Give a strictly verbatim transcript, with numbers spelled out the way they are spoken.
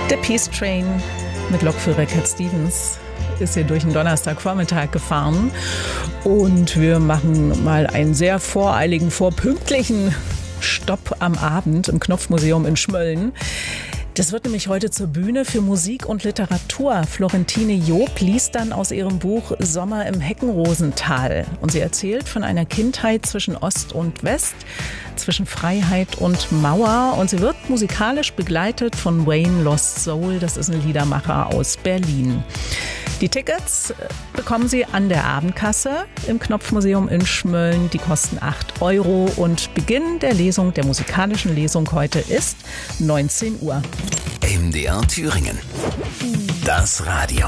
Der Peace Train mit Lokführer Cat Stevens ist hier durch den Donnerstagvormittag gefahren und wir machen mal einen sehr voreiligen, vorpünktlichen Stopp am Abend im Knopfmuseum in Schmölln. Das wird nämlich heute zur Bühne für Musik und Literatur. Florentine Job liest dann aus ihrem Buch Sommer im Heckenrosental. Und sie erzählt von einer Kindheit zwischen Ost und West, zwischen Freiheit und Mauer. Und sie wird musikalisch begleitet von Wayne Lost Soul. Das ist ein Liedermacher aus Berlin. Die Tickets bekommen Sie an der Abendkasse im Knopfmuseum in Schmölln. Die kosten acht Euro und Beginn der Lesung, der musikalischen Lesung heute ist neunzehn Uhr. M D R Thüringen. Das Radio.